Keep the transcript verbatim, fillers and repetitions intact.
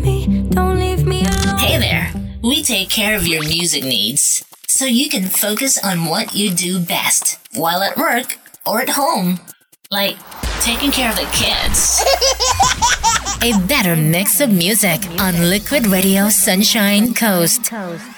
baby, don't leave me alone. Hey there, we take care of your music needs so you can focus on what you do best while at work or at home, like taking care of the kids. A better mix of music on Liquid Radio Sunshine Coast.